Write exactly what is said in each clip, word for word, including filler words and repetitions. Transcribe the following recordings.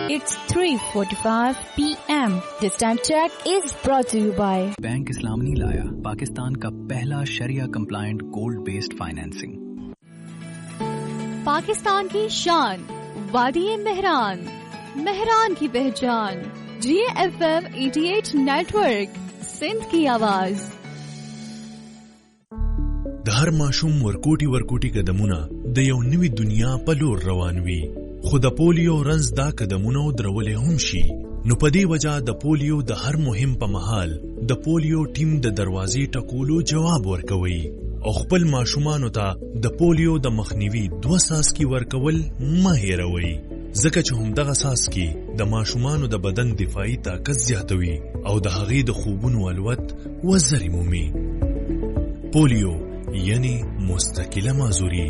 It's three forty-five p m This time check is brought to you by bank इस्लाम नहीं लाया, पाकिस्तान का पहला शरिया compliant gold based financing. Pakistan की शान, वादी मेहरान, मेहरान की पहचान, जी एफ एम अठासी नेटवर्क, सिंध की आवाज। د هر ماشوم ورکوټي ورکوټي قدمونه د یو نوې دنیا په لور روان وي، خو د پولیو رنځ دا قدمونه درولې هم شي. نو په دې وجہ د پولیو د هر مهم په مهال د پولیو ټیم د دروازې ټکولو جواب ورکوي او خپل ماشومانو ته د پولیو د مخنیوي دوه څاڅکي ورکول مه هېروئ، ځکه چې همدغه څاڅکي د ماشومانو د بدن دفاعي طاقت زیاتوي او د هغې د خوبونو الوت وزرې مومي. پولیو یعنی مستقله معذوری.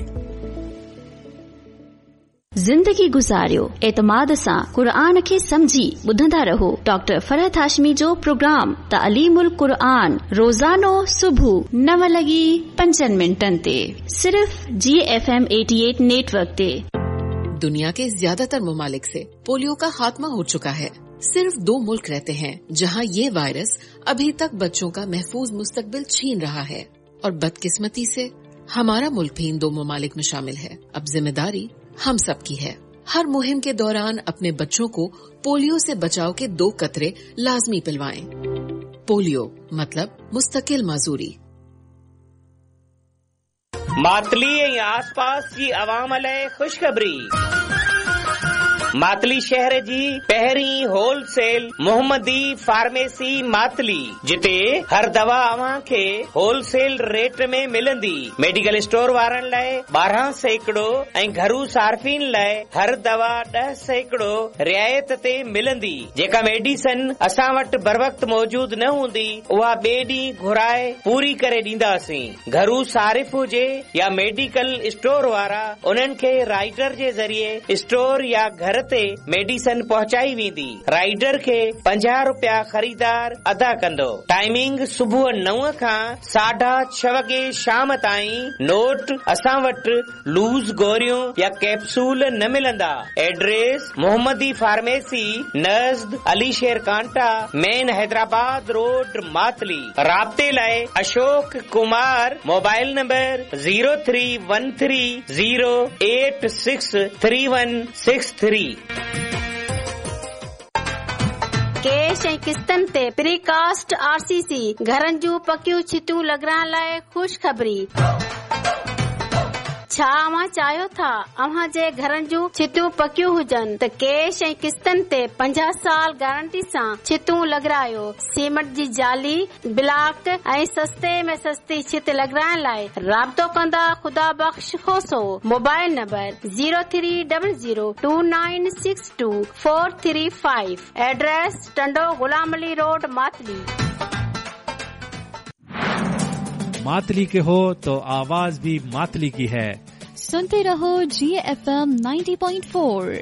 ज़िंदगी गुज़ारियो एतमाद सां क़ुरान खे समझी ॿुधंदा रहो। डॉक्टर फरहत हाशमी जो प्रोग्राम तालीमुल क़ुरान रोज़ानो सुबुह नव लॻी पंजनि मिंटनि ते सिर्फ़ जी एफ एम अठासी नेटवर्क ते। दुनिया के ज्यादातर ममालिक से पोलियो का खात्मा हो चुका है। सिर्फ दो मुल्क रहते हैं जहां ये वायरस अभी तक बच्चों का महफूज मुस्तकबिल छीन रहा है, और बदकिस्मती से हमारा मुल्क भी इन दो ममालिक में शामिल है। अब जिम्मेदारी हम सब की है। हर मुहिम के दौरान अपने बच्चों को पोलियो से बचाव के दो कतरे लाजमी पिलवाएं। पोलियो मतलब मुस्तकिल माजूरी। मातली ऐं आसपास जी अवाम लाइ खुशखबरी। मातली शहर जी पहिरीं होलसेल मोहम्मदी फार्मेसी मातली, जिते हर दवा अव्हां खे होलसेल रेट में मिलंदी। मेडिकल स्टोर वारनि लाइ ॿारहं सैकड़ो ऐं घरू सार्फिन लाइ हर दवा ॾह सैकड़ो रियायत ते मिलंदी। जेका मेडिसन असां वटि बर वक्त मौजूद न हूंदी, उहा ॿिए ॾींहुं घुराए पूरी करे ॾींदासीं। घरू सारिफ हुजे या मेडिकल स्टोर वारा, उन्हनि खे राइडर जे ज़रिए स्टोर या घर ते मेडिसन पहुचाई वेंदी। राइडर खे पंजाह रुपया ख़रीदार अदा कंदो। टाइमिंग सुबुह नव खां साढा छह वगे शाम ताईं। नोट असां वटि लूज़ गोरियूं या कैप्सूल न मिलंदा। एड्रेस मोहम्मदी फार्मेसी नज़द अली शेर कांटा, मेन हैदराबाद रोड मातली। राब्ते लाइ Ashok Kumar, mobile number zero three one three zero eight six three one six three. Cash ऐं किस्तनि ते प्रीकास्ट आर सी सी घरनि जूं पकियूं छितूं लॻाइण लाइ ख़ुशख़बरी। छा अव्हां चाहियो था अव्हां जे घरनि जूं छितूं पकियूं हुजनि त कैश ऐं किस्तनि ते पंजाह साल गारंटी सां छितूं लॻारायो। सीमेंट जी जाली, ब्लॉक ऐं सस्ते में सस्ती छित लॻाइण लाइ राब्तो कंदा ख़ुदा बख़्श खोसो। Mobile number zero three double zero two nine six two four three five. Address Tando Ghulam Ali road Matali. Matali के हो तो आवाज भी मातली की है। सुनते रहो जी F M ninety point four.